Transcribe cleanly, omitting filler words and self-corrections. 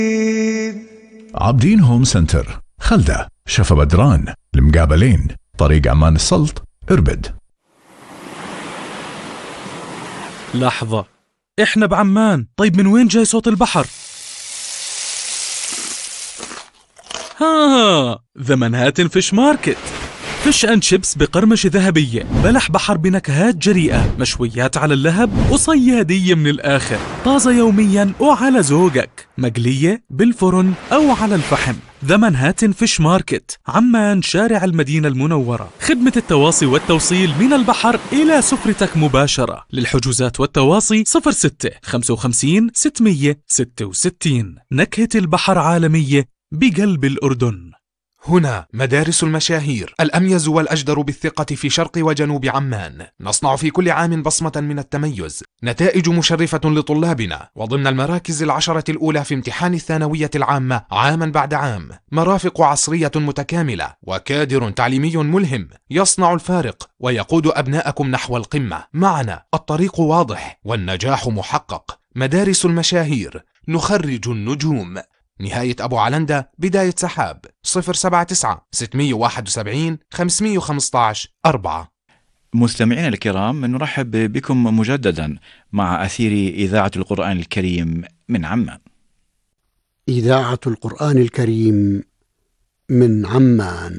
عابدين هوم سنتر، خلدة، شفا بدران، المقابلين، طريق عمان السلط، اربد. لحظة، احنا بعمان، طيب من وين جاي صوت البحر؟ ذا منهاتن فيش ماركت، فيش اند شيبس بقرمشة ذهبية، بلح بحر بنكهات جريئة، مشويات على اللهب وصيادية من الآخر، طازة يوميا وعلى ذوقك، مقلية بالفرن أو على الفحم. ذا منهاتن فيش ماركت، عمان، شارع المدينة المنورة. خدمة التواصي والتوصيل من البحر إلى سفرتك مباشرة. للحجوزات والتواصي 06 55 666. نكهة البحر عالمية بقلب الأردن. هنا مدارس المشاهير، الأميز والأجدر بالثقة في شرق وجنوب عمان. نصنع في كل عام بصمة من التميز، نتائج مشرفة لطلابنا، وضمن المراكز 10 الأولى في امتحان الثانوية العامة عاما بعد عام. مرافق عصرية متكاملة وكادر تعليمي ملهم يصنع الفارق ويقود أبناءكم نحو القمة. معنا الطريق واضح والنجاح محقق. مدارس المشاهير، نخرج النجوم. نهاية أبو علندة، بداية سحاب، 079 671 515 4. مستمعينا الكرام، نرحب بكم مجددا مع أثير إذاعة القرآن الكريم من عمان. إذاعة القرآن الكريم من عمان.